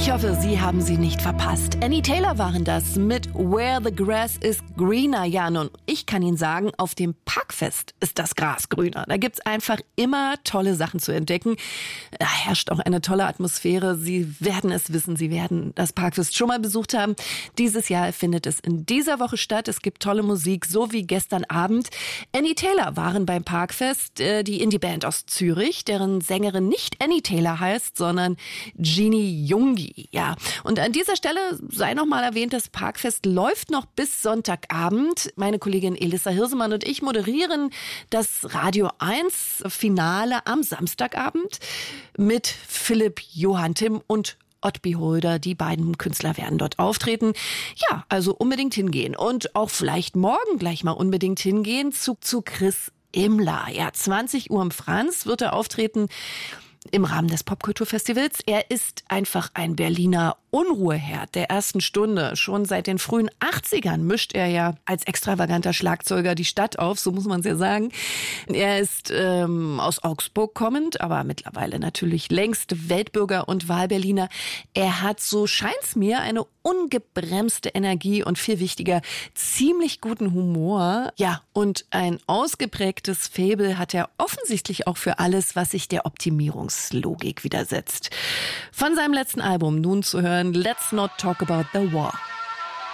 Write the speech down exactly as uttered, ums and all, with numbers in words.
Ich hoffe, Sie haben sie nicht verpasst. Annie Taylor waren das mit Where the Grass is Greener. Ja, nun, ich kann Ihnen sagen, auf dem Parkfest ist das Gras grüner. Da gibt's einfach immer tolle Sachen zu entdecken. Da herrscht auch eine tolle Atmosphäre. Sie werden es wissen, Sie werden das Parkfest schon mal besucht haben. Dieses Jahr findet es in dieser Woche statt. Es gibt tolle Musik, so wie gestern Abend. Annie Taylor waren beim Parkfest, die Indie-Band aus Zürich, deren Sängerin nicht Annie Taylor heißt, sondern Genie Jungi. Ja, und an dieser Stelle sei noch mal erwähnt, das Parkfest läuft noch bis Sonntagabend. Meine Kollegin Elissa Hirsemann und ich moderieren das Radio eins Finale am Samstagabend mit Philipp, Johann Timm und Ottbi Holder. Die beiden Künstler werden dort auftreten. Ja, also unbedingt hingehen. Und auch vielleicht morgen gleich mal unbedingt hingehen zu, zu Chris Immler. Ja, zwanzig Uhr im Franz wird er auftreten im Rahmen des Popkulturfestivals. Er ist einfach ein Berliner Unruheherd der ersten Stunde. Schon seit den frühen achtzigern mischt er ja als extravaganter Schlagzeuger die Stadt auf, so muss man es ja sagen. Er ist ähm, aus Augsburg kommend, aber mittlerweile natürlich längst Weltbürger und Wahlberliner. Er hat, so scheint's mir, eine ungebremste Energie und viel wichtiger, ziemlich guten Humor. Ja, und ein ausgeprägtes Faible hat er offensichtlich auch für alles, was sich der Optimierungslogik widersetzt. Von seinem letzten Album nun zu hören, Let's Not Talk About the War.